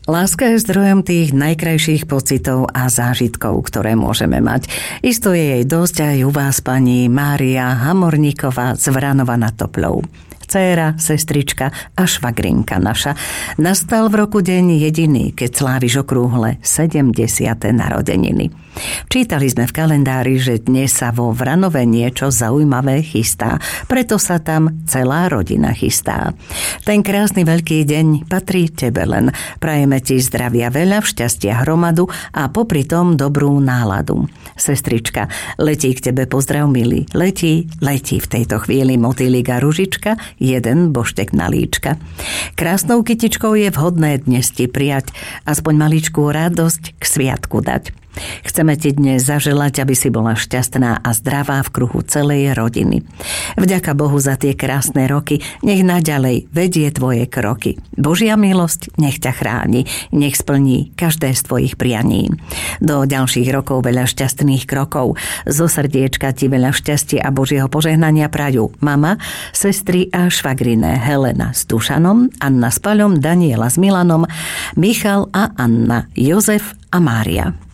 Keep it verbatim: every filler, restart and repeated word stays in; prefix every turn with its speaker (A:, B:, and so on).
A: Láska je zdrojom tých najkrajších pocitov a zážitkov, ktoré môžeme mať. Isto je jej dosť aj u vás, pani Mária Hamorníková z Vranova nad Toplou. Dcéra, sestrička a švagrinka naša. Nastal v roku deň jediný, keď sláviš okrúhle sedemdesiate narodeniny. Čítali sme v kalendári, že dnes sa vo Vranove niečo zaujímavé chystá, preto sa tam celá rodina chystá. Ten krásny veľký deň patrí tebe len. Prajeme ti zdravia veľa, šťastia hromadu a popri tom dobrú náladu. Sestrička, letí k tebe pozdrav milý. Letí, letí v tejto chvíli motýlik a ružička, jeden boštek na líčka. Krásnou kytičkou je vhodné dnes ti prijať, aspoň maličkú radosť k sviatku dať. Chceme ti dnes zaželať, aby si bola šťastná a zdravá v kruhu celej rodiny. Vďaka Bohu za tie krásne roky, nech naďalej vedie tvoje kroky. Božia milosť nech ťa chráni, nech splní každé z tvojich prianí. Do ďalších rokov veľa šťastných krokov. Zo srdiečka ti veľa šťastia a Božieho požehnania prajú mama, sestry a švagriné Helena s Dušanom, Anna s Paľom, Daniela s Milanom, Michal a Anna, Jozef a Mária.